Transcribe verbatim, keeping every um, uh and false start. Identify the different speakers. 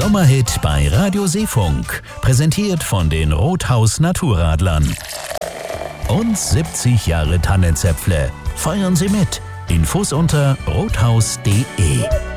Speaker 1: Sommerhit bei Radio Seefunk. Präsentiert von den Rothaus Naturradlern. Und siebzig Jahre Tannenzäpfle. Feiern Sie mit. Infos unter rothaus punkt de.